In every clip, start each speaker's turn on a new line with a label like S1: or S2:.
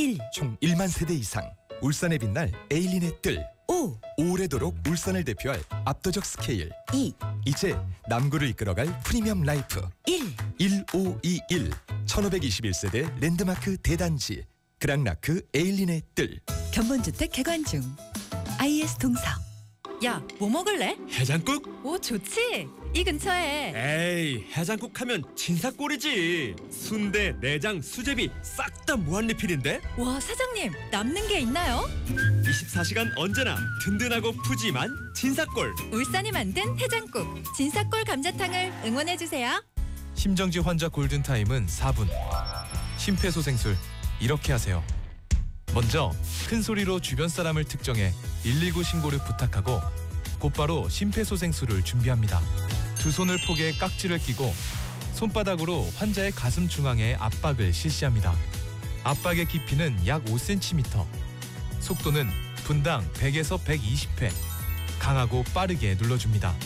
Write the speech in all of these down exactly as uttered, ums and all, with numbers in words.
S1: 일.
S2: 총 일만 세대 이상 울산에 빛날 에일린의 뜰.
S1: 오.
S2: 오래도록 울산을 대표할 압도적 스케일.
S1: 이.
S2: 이제 남구를 이끌어갈 프리미엄 라이프.
S1: 일.
S2: 일오이일 천오백이십일 세대 랜드마크 대단지 그랑라크 에일린의 뜰.
S1: 견본주택 개관 중. 아이에스 동서. 야, 뭐 먹을래?
S3: 해장국?
S1: 오, 좋지. 이 근처에.
S3: 에이, 해장국 하면 진사골이지. 순대, 내장, 수제비 싹 다 무한리필인데?
S1: 와, 사장님, 남는 게 있나요?
S3: 이십사 시간 언제나 든든하고 푸짐한 진사골.
S1: 울산이 만든 해장국 진사골 감자탕을 응원해주세요.
S4: 심정지 환자 골든타임은 사 분. 심폐소생술 이렇게 하세요. 먼저 큰 소리로 주변 사람을 특정해 일일구 신고를 부탁하고 곧바로 심폐소생술을 준비합니다. 두 손을 포개 깍지를 끼고 손바닥으로 환자의 가슴 중앙에 압박을 실시합니다. 압박의 깊이는 약 오 센티미터. 속도는 분당 백에서 백이십 회. 강하고 빠르게 눌러줍니다.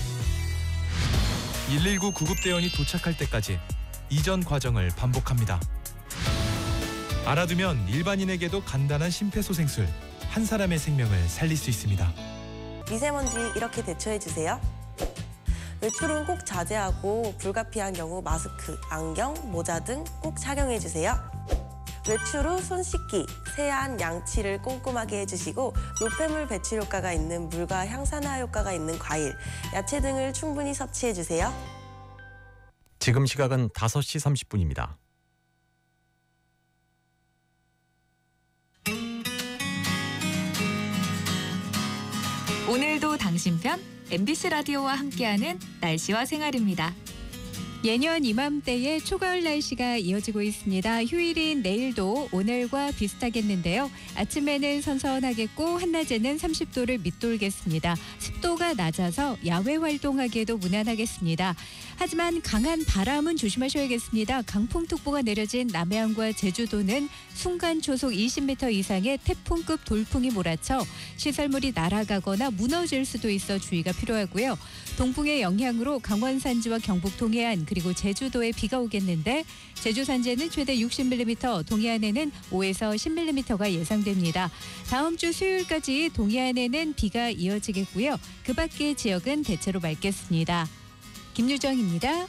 S4: 일일구 구급대원이 도착할 때까지 이전 과정을 반복합니다. 알아두면 일반인에게도 간단한 심폐소생술, 한 사람의 생명을 살릴 수 있습니다.
S5: 미세먼지 이렇게 대처해주세요. 외출은 꼭 자제하고 불가피한 경우 마스크, 안경, 모자 등 꼭 착용해주세요. 외출 후 손 씻기, 세안, 양치를 꼼꼼하게 해주시고 노폐물 배출 효과가 있는 물과 향산화 효과가 있는 과일, 야채 등을 충분히 섭취해주세요.
S6: 지금 시각은 다섯 시 삼십 분입니다.
S7: 오늘도 당신 편 엠비씨 라디오와 함께하는 날씨와 생활입니다.
S8: 예년 이맘때의 초가을 날씨가 이어지고 있습니다. 휴일인 내일도 오늘과 비슷하겠는데요. 아침에는 선선하겠고 한낮에는 삼십 도를 밑돌겠습니다. 습도가 낮아서 야외 활동하기에도 무난하겠습니다. 하지만 강한 바람은 조심하셔야겠습니다. 강풍특보가 내려진 남해안과 제주도는 순간 초속 이십 미터 이상의 태풍급 돌풍이 몰아쳐 시설물이 날아가거나 무너질 수도 있어 주의가 필요하고요. 동풍의 영향으로 강원 산지와 경북 동해안 그리고 제주도에 비가 오겠는데 제주 산지에는 최대 육십 밀리미터, 동해안에는 오에서 십 밀리미터가 예상됩니다. 다음 주 수요일까지 동해안에는 비가 이어지겠고요. 그 밖의 지역은 대체로 맑겠습니다. 김유정입니다.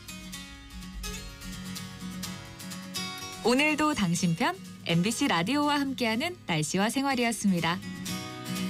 S7: 오늘도 당신 편 엠비씨 라디오와 함께하는 날씨와 생활이었습니다.